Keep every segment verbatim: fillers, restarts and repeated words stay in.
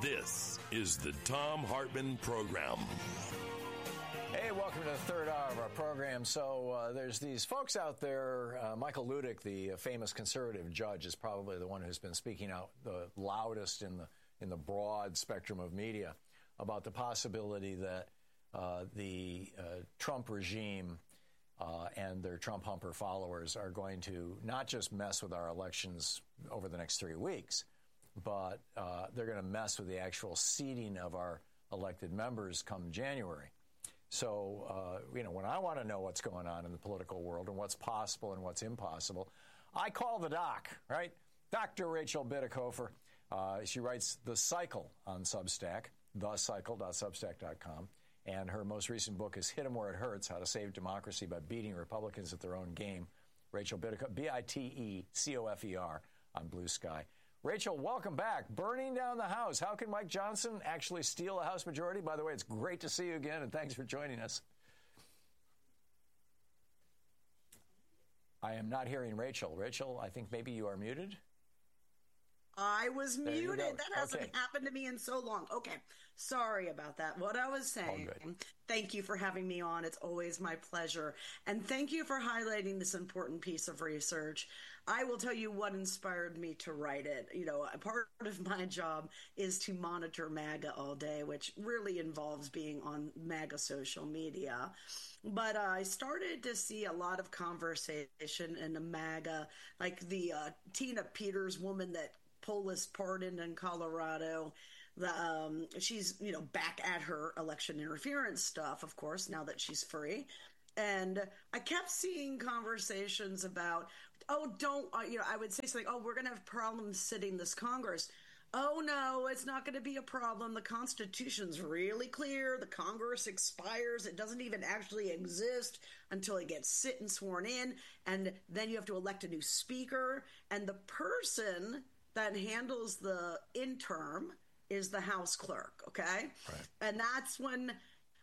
This is the Thom Hartmann Program. Hey, welcome to the third hour of our program. So uh, there's these folks out there. Uh, Michael Ludick, the famous conservative judge, is probably the one who's been speaking out the loudest in the in the broad spectrum of media about the possibility that uh, the uh, Trump regime uh, and their Trump humper followers are going to not just mess with our elections over the next three weeks, but uh, they're going to mess with the actual seating of our elected members come January. So, uh, you know, when I want to know what's going on in the political world and what's possible and what's impossible, I call the doc, right? Doctor Rachel Bitecofer. Uh, she writes The Cycle on Substack, the cycle dot substack dot com. And her most recent book is Hit 'em Where It Hurts, How to Save Democracy by Beating Republicans at Their Own Game. Rachel Bitecofer, B I T E C O F E R on Blue Sky. Rachel, welcome back. Burning down the House. How can Mike Johnson actually steal a House majority? By the way, it's great to see you again, and thanks for joining us. I am not hearing Rachel. Rachel, I think maybe you are muted. I was There you muted. go. That hasn't Okay. happened to me in so long. Okay. Sorry about that. What I was saying, All good. thank you for having me on. It's always my pleasure. And thank you for highlighting this important piece of research. I will tell you what inspired me to write it. You know, a part of my job is to monitor MAGA all day, which really involves being on MAGA social media. But uh, I started to see a lot of conversation in the MAGA, like the uh, Tina Peters woman that Polis pardoned in Colorado. The, um, she's, you know, back at her election interference stuff, of course, now that she's free. And I kept seeing conversations about, oh, don't, uh, you know, I would say something, oh, we're going to have problems sitting this Congress. Oh, no, it's not going to be a problem. The Constitution's really clear. The Congress expires. It doesn't even actually exist until it gets sit and sworn in. And then you have to elect a new speaker. And the person that handles the interim is the House clerk, okay? Right. And that's when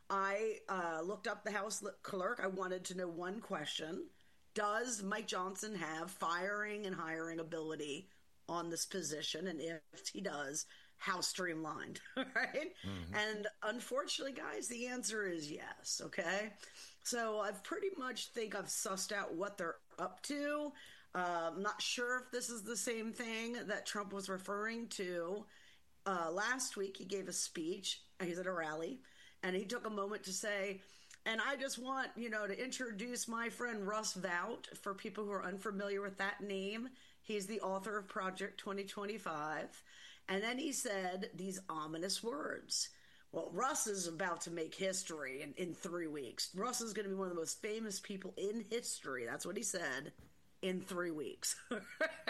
I uh, looked up the House clerk. I wanted to know one question. Does Mike Johnson have firing and hiring ability on this position? And if he does, how streamlined, right? Mm-hmm. And unfortunately, guys, the answer is yes, okay? So I pretty much think I've sussed out what they're up to. Uh, I'm not sure if this is the same thing that Trump was referring to. Uh, last week, he gave a speech. He's at a rally, and he took a moment to say, and I just want, you know, to introduce my friend Russ Vought for people who are unfamiliar with that name. He's the author of Project twenty twenty-five. And then he said these ominous words. Well, Russ is about to make history in, in three weeks. Russ is going to be one of the most famous people in history. That's what he said. In three weeks. And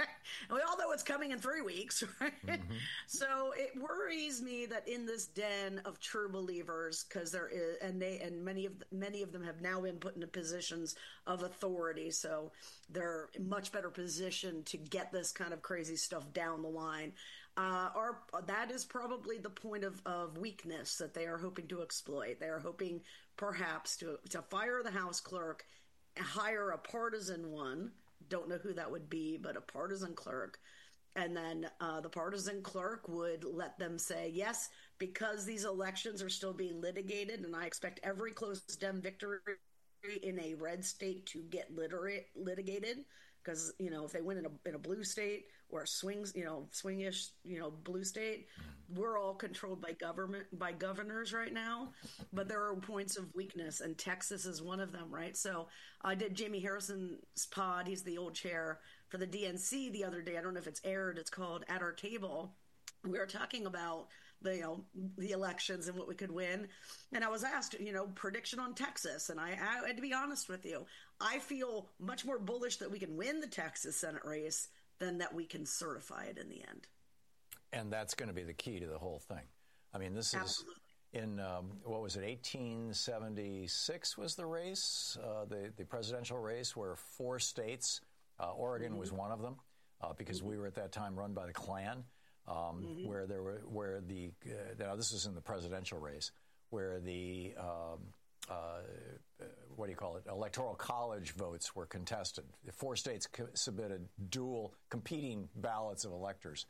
we all know it's coming in three weeks, right? Mm-hmm. So it worries me that in this den of true believers, because there is, and they, and many of the, many of them have now been put into positions of authority, so they're in much better position to get this kind of crazy stuff down the line. Uh, or that is probably the point of, of weakness that they are hoping to exploit. They are hoping perhaps to to fire the House clerk, hire a partisan one. Don't know who that would be, but a partisan clerk. And then uh, the partisan clerk would let them say, yes, because these elections are still being litigated, and I expect every close Dem victory in a red state to get literate, litigated. Because, you know, if they win in a in a blue state or a swings, you know, swingish, you know, blue state, we're all controlled by government, by governors right now. But there are points of weakness, and Texas is one of them, right? So I did Jamie Harrison's pod. He's the old chair for the D N C the other day. I don't know if it's aired. It's called At Our Table. We were talking about the, you know, the elections and what we could win. And I was asked, you know, prediction on Texas. And I, I had to be honest with you. I feel much more bullish that we can win the Texas Senate race than that we can certify it in the end. And that's going to be the key to the whole thing. I mean, this Absolutely. is in, um, what was it, eighteen seventy-six was the race, uh, the, the presidential race, where four states, uh, Oregon mm-hmm. was one of them, uh, because mm-hmm. we were at that time run by the Klan. Um, mm-hmm. Where there were, where the uh, now this is in the presidential race, where the um, uh, what do you call it? Electoral college votes were contested. The four states co- submitted dual competing ballots of electors,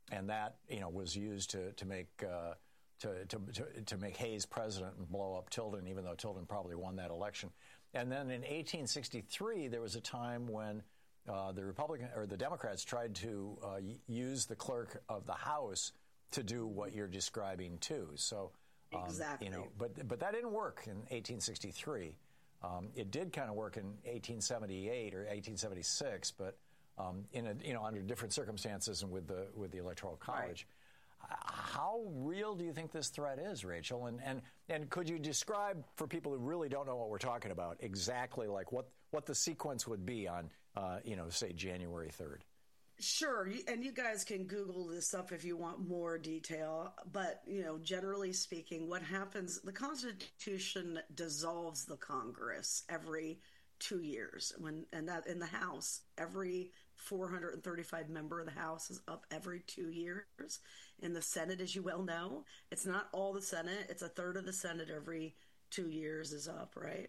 and that you know was used to to make uh, to, to to to make Hayes president and blow up Tilden, even though Tilden probably won that election. And then in eighteen sixty-three, there was a time when uh, the Republican or the Democrats tried to uh, use the clerk of the House to do what you're describing too. So um, exactly, you know, but but that didn't work in eighteen sixty-three. Um, it did kind of work in eighteen seventy-eight or eighteen seventy-six, but um, in a, you know under different circumstances and with the with the Electoral College. Right. How real do you think this threat is, Rachel? And and and could you describe for people who really don't know what we're talking about exactly like what what the sequence would be on uh, you know say January third? Sure, and you guys can Google this stuff if you want more detail. But, you know, generally speaking, what happens, the Constitution dissolves the Congress every two years. When and that in the House, every four hundred thirty-five member of the House is up every two years. In the Senate, as you well know, it's not all the Senate. It's a third of the Senate every two years is up, right?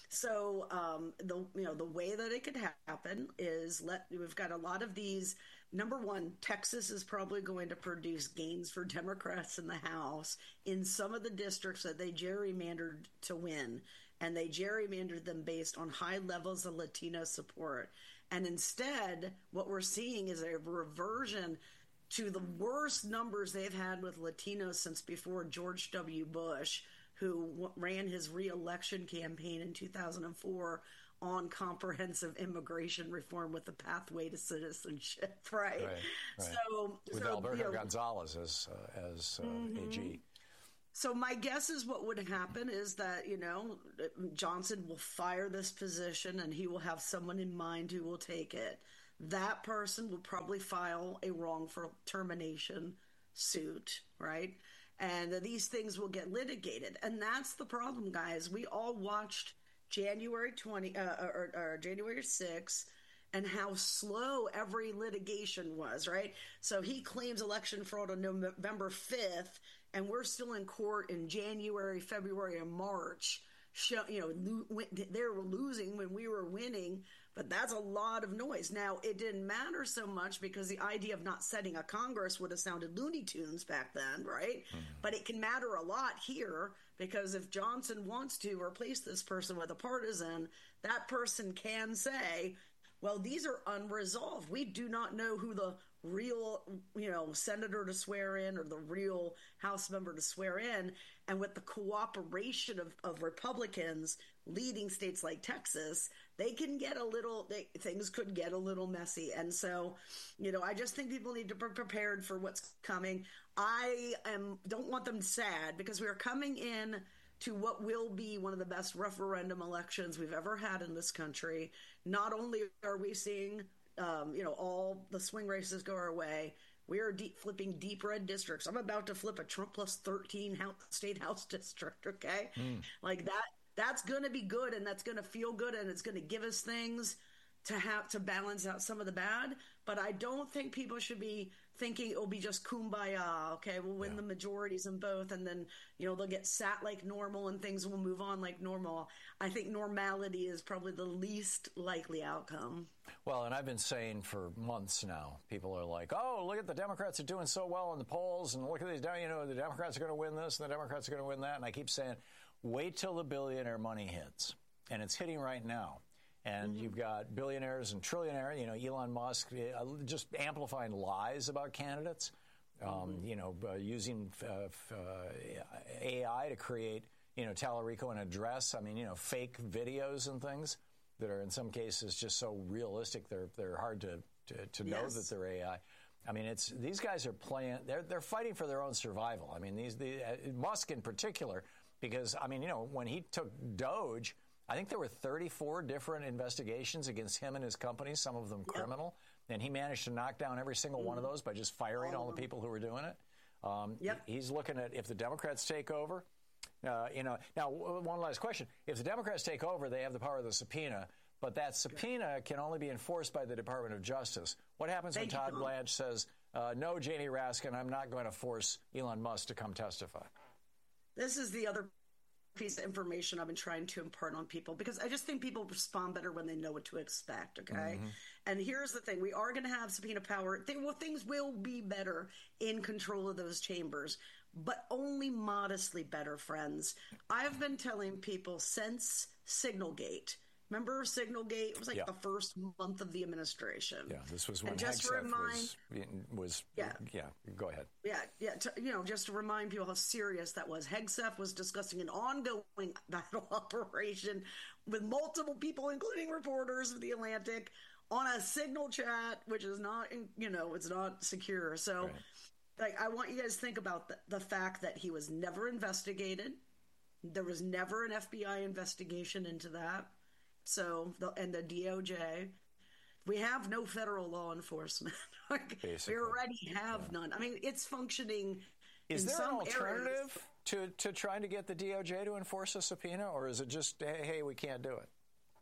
So um, the you know the way that it could happen is let we've got a lot of these. Number one, Texas is probably going to produce gains for Democrats in the House in some of the districts that they gerrymandered to win, and they gerrymandered them based on high levels of Latino support. And instead, what we're seeing is a reversion to the worst numbers they've had with Latinos since before George W. Bush, who w- ran his re-election campaign in two thousand four on comprehensive immigration reform with the pathway to citizenship, right? Right, right. So, with so, Alberto you know, Gonzalez as uh, as uh, mm-hmm. A G. So my guess is what would happen is that, you know, Johnson will fire this position and he will have someone in mind who will take it. That person will probably file a wrongful termination suit, right? And these things will get litigated. And that's the problem, guys. We all watched January twentieth uh, or, or January sixth and how slow every litigation was, right? So he claims election fraud on November fifth, and we're still in court in January, February, and March. Show, you know, lo- they were losing when we were winning, but that's a lot of noise. Now, it didn't matter so much because the idea of not setting a Congress would have sounded Looney Tunes back then, right? Mm-hmm. But it can matter a lot here because if Johnson wants to replace this person with a partisan, that person can say, well, these are unresolved. We do not know who the real, you know, senator to swear in or the real House member to swear in. And with the cooperation of, of Republicans leading states like Texas, they can get a little, they, things could get a little messy. And so, you know, I just think people need to be prepared for what's coming. I am don't want them sad because we are coming in to what will be one of the best referendum elections we've ever had in this country. Not only are we seeing, um, you know, all the swing races go our way, we are deep flipping deep red districts. I'm about to flip a Trump plus thirteen house, state house district, okay? Mm. Like that, that's going to be good and that's going to feel good and it's going to give us things to have to balance out some of the bad. But I don't think people should be thinking it'll be just kumbaya. Okay, we'll win yeah. the majorities in both, and then you know they'll get sat like normal, and things will move on like normal. I think normality is probably the least likely outcome. Well, and I've been saying for months now, people are like, "Oh, look at the Democrats are doing so well in the polls, and look at these, you know, the Democrats are going to win this, and the Democrats are going to win that." And I keep saying, wait till the billionaire money hits, and it's hitting right now. And mm-hmm. you've got billionaires and trillionaires, you know, Elon Musk uh, just amplifying lies about candidates, um, mm-hmm. you know, uh, using uh, f- uh, A I to create, you know, Tallarico an address. I mean, you know, fake videos and things that are in some cases just so realistic they're they're hard to to, to know yes. that they're A I. I mean, it's these guys are playing. They're they're fighting for their own survival. I mean, these the uh, Musk in particular, because I mean, you know, when he took Doge. I think there were thirty-four different investigations against him and his companies, some of them yep. criminal, and he managed to knock down every single mm. one of those by just firing all, all the people who were doing it. Um, yep. He's looking at if the Democrats take over. Uh, you know, now one last question: if the Democrats take over, they have the power of the subpoena, but that subpoena can only be enforced by the Department of Justice. What happens Thank when Todd you. Blanche says, uh, "No, Janie Raskin, I'm not going to force Elon Musk to come testify"? This is the other piece of information I've been trying to impart on people, because I just think people respond better when they know what to expect, okay? Mm-hmm. And here's the thing. We are going to have subpoena power. They, well, things will be better in control of those chambers, but only modestly better, friends. I've been telling people since Signalgate. Remember Signalgate? It was like yeah. the first month of the administration. Yeah, this was when Hegseth remind, was, was yeah. yeah, go ahead. Yeah, yeah. To, you know, just to remind people how serious that was. Hegseth was discussing an ongoing battle operation with multiple people, including reporters of The Atlantic, on a Signal chat, which is not, you know, it's not secure. So, right. like, I want you guys to think about the, the fact that he was never investigated. There was never an F B I investigation into that. So, the, and the D O J, we have no federal law enforcement. We already have yeah. none. I mean, it's functioning. Is in there some an alternative areas. to to trying to get the D O J to enforce a subpoena, or is it just hey, hey we can't do it?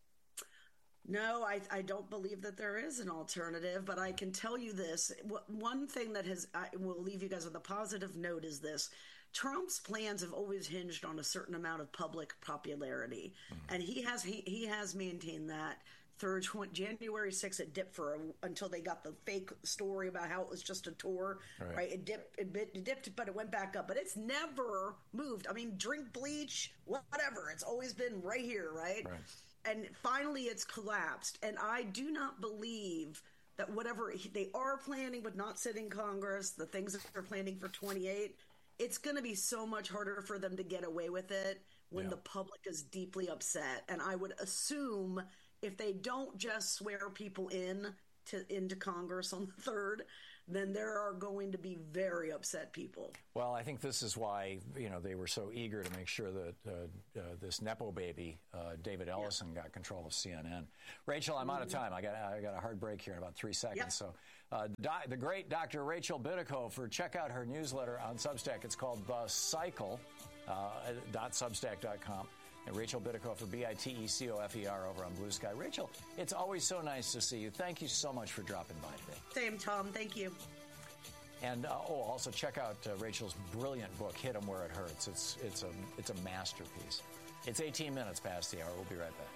No, I, I don't believe that there is an alternative, but I can tell you this. One thing that has, I will leave you guys with a positive note is this. Trump's plans have always hinged on a certain amount of public popularity, mm-hmm. and he has he, he has maintained that through January sixth. It dipped for a, until they got the fake story about how it was just a tour, right? right? It dipped, it, it dipped, but it went back up. But it's never moved. I mean, drink bleach, whatever. It's always been right here, right? right. And finally, it's collapsed. And I do not believe that whatever they are planning with not sitting Congress, the things that they're planning for twenty-eight. It's going to be so much harder for them to get away with it when yeah. the public is deeply upset. And I would assume if they don't just swear people in to into Congress on the third, then there are going to be very upset people. Well, I think this is why, you know, they were so eager to make sure that uh, uh, this Nepo baby, uh, David Ellison, yeah. got control of C N N. Rachel, I'm mm-hmm. out of time. I got I got a hard break here in about three seconds. Yep. So uh, the, the great Doctor Rachel Bitecofer, check out her newsletter on Substack. It's called The Cycle, uh, dot substack dot com. And Rachel Bitecofer, B I T E C O F E R, over on Blue Sky. Rachel, it's always so nice to see you. Thank you so much for dropping by today. Same, Tom. Thank you. And uh, oh, also check out uh, Rachel's brilliant book, Hit 'em Where It Hurts. It's it's a it's a masterpiece. It's eighteen minutes past the hour. We'll be right back.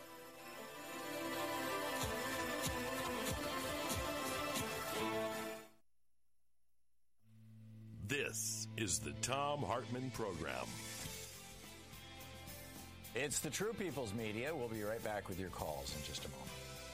This is the Thom Hartmann Program. It's the True People's Media. We'll be right back with your calls in just a moment.